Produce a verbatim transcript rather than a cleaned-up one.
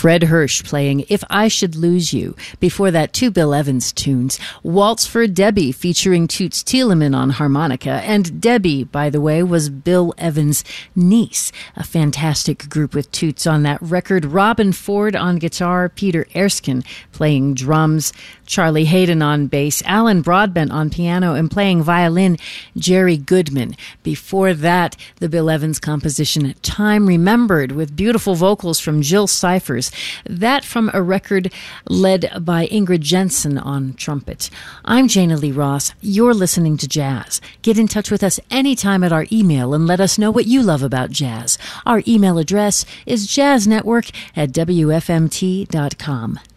Fred Hirsch playing If I Should Lose You. Before that, two Bill Evans tunes. Waltz for Debbie featuring Toots Thielemann on harmonica. And Debbie, by the way, was Bill Evans' niece. A fantastic group with Toots on that record. Robin Ford on guitar, Peter Erskine playing drums, Charlie Hayden on bass, Alan Broadbent on piano, and playing violin, Jerry Goodman. Before that, the Bill Evans composition Time Remembered with beautiful vocals from Jill Cyphers. That from a record led by Ingrid Jensen on trumpet. I'm Jana Lee Ross. You're listening to Jazz. Get in touch with us anytime at our email and let us know what you love about jazz. Our email address is jazznetwork at w f m t dot com.